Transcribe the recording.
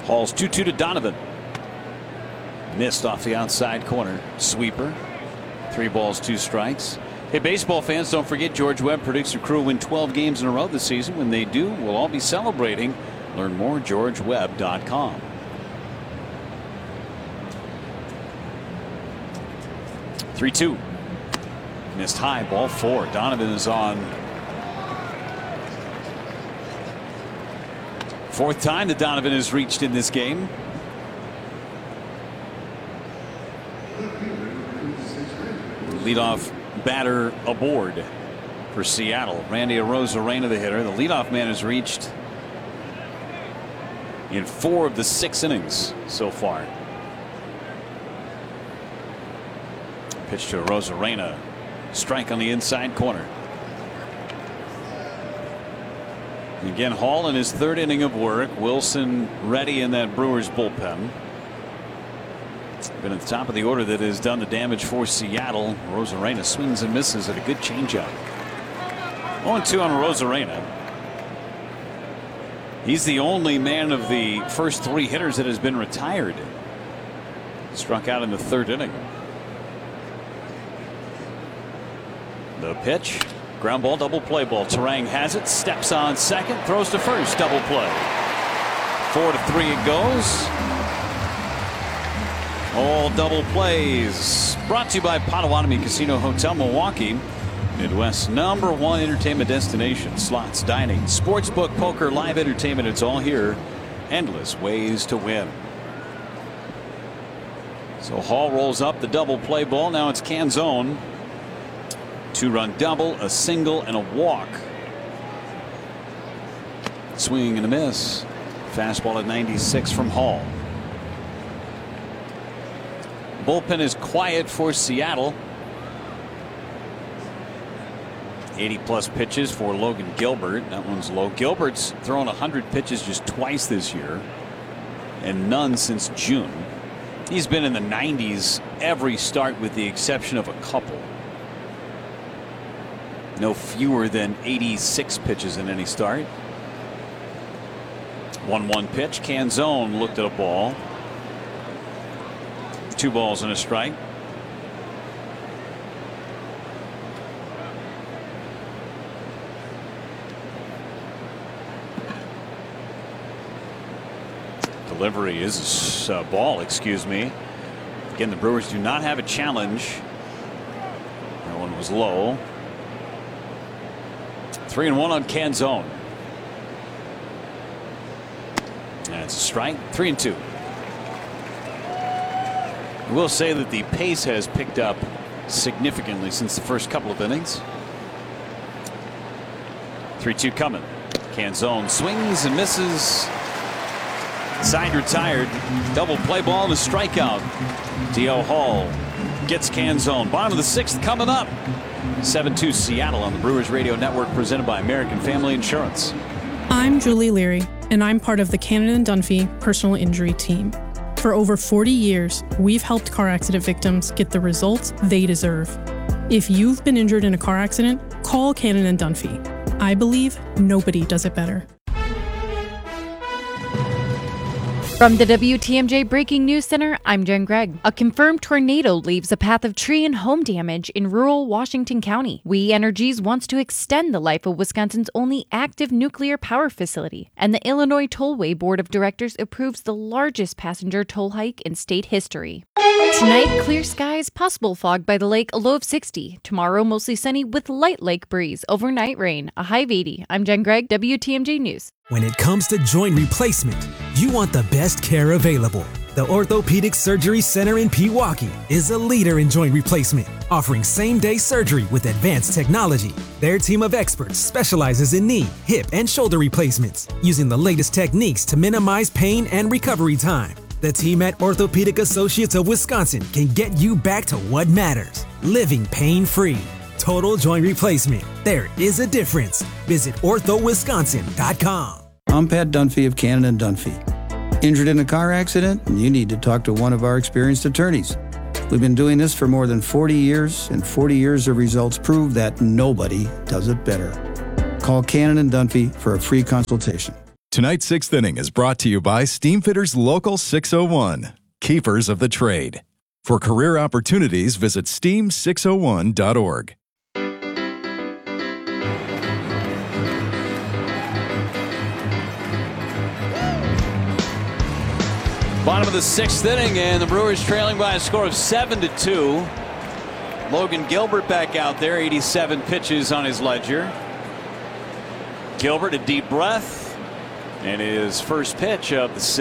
Hall's 2-2 to Donovan. Missed off the outside corner. Sweeper. 3 balls, 2 strikes. Hey, baseball fans, don't forget George Webb predicts the Crew will win 12 games in a row this season. When they do, we'll all be celebrating. Learn more at GeorgeWebb.com. 3-2. Missed high, ball 4. Donovan is on. 4th time that Donovan has reached in this game. Leadoff batter aboard for Seattle. Randy Arozarena, the hitter. The leadoff man has reached in 4 of the 6 innings so far. Pitch to Arozarena. Strike on the inside corner. Again, Hall in his 3rd inning of work. Wilson ready in that Brewers bullpen. Been at the top of the order that has done the damage for Seattle. Arozarena swings and misses at a good changeup. 0-2 on Arozarena. He's the only man of the first 3 hitters that has been retired. Struck out in the 3rd inning. The pitch. Ground ball, double play ball. Turang has it. Steps on second. Throws to first. Double play. 4-3 it goes. All double plays. Brought to you by Potawatomi Casino Hotel Milwaukee. Midwest's #1 entertainment destination. Slots, dining, sportsbook, poker, live entertainment. It's all here. Endless ways to win. So Hall rolls up the double play ball. Now it's Canzone. 2-run double, a single, and a walk. Swing and a miss. Fastball at 96 from Hall. Bullpen is quiet for Seattle. 80+ pitches for Logan Gilbert. That one's low. Gilbert's thrown 100 pitches just twice this year and none since June. He's been in the 90s every start with the exception of a couple. No fewer than 86 pitches in any start. 1-1 pitch. Canzone looked at a ball. 2 balls and a strike. Delivery is a ball, excuse me. Again, the Brewers do not have a challenge. That one was low. 3-1 on Canzone. That's a strike. 3-2. I will say that the pace has picked up significantly since the first couple of innings. 3-2 coming. Canzone swings and misses. Side retired. Double play ball and a strikeout. D.L. Hall gets Canzone. Bottom of the 6th coming up. 7-2 Seattle on the Brewers Radio Network, presented by American Family Insurance. I'm Julie Leary, and I'm part of the Cannon & Dunphy Personal Injury Team. For over 40 years, we've helped car accident victims get the results they deserve. If you've been injured in a car accident, call Cannon & Dunphy. I believe nobody does it better. From the WTMJ Breaking News Center, I'm Jen Gregg. A confirmed tornado leaves a path of tree and home damage in rural Washington County. We Energies wants to extend the life of Wisconsin's only active nuclear power facility, and the Illinois Tollway Board of Directors approves the largest passenger toll hike in state history. Tonight, clear skies, possible fog by the lake, a low of 60. Tomorrow, mostly sunny with light lake breeze. Overnight rain, a high of 80. I'm Jen Gregg, WTMJ News. When it comes to joint replacement, you want the best care available. The Orthopedic Surgery Center in Pewaukee is a leader in joint replacement, offering same-day surgery with advanced technology. Their team of experts specializes in knee, hip, and shoulder replacements, using the latest techniques to minimize pain and recovery time. The team at Orthopedic Associates of Wisconsin can get you back to what matters, living pain-free. Total joint replacement. There is a difference. Visit orthowisconsin.com. I'm Pat Dunphy of Cannon & Dunphy. Injured in a car accident? You need to talk to one of our experienced attorneys. We've been doing this for more than 40 years, and 40 years of results prove that nobody does it better. Call Cannon & Dunphy for a free consultation. Tonight's 6th inning is brought to you by Steamfitters Local 601, keepers of the trade. For career opportunities, visit steam601.org. Bottom of the 6th inning, and the Brewers trailing by a score of 7-2. Logan Gilbert back out there, 87 pitches on his ledger. Gilbert, a deep breath, and his first pitch of the